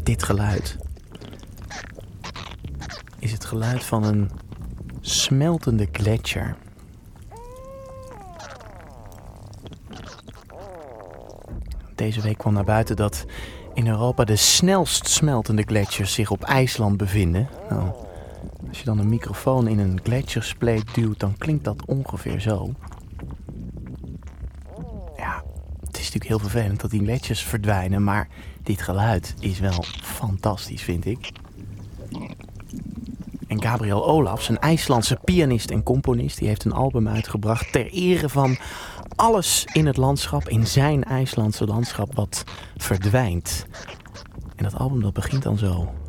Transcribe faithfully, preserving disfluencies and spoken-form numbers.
Dit geluid is het geluid van een smeltende gletsjer. Deze week kwam naar buiten dat in Europa de snelst smeltende gletsjers zich op IJsland bevinden. Nou, als je dan een microfoon in een gletsjerspleet duwt, dan klinkt dat ongeveer zo. Ja, het is natuurlijk heel vervelend dat die gletsjers verdwijnen, maar dit geluid is wel fantastisch, vind ik. En Gabriel Olafs, een IJslandse pianist en componist, die heeft een album uitgebracht ter ere van alles in het landschap, in zijn IJslandse landschap, wat verdwijnt. En dat album dat begint dan zo.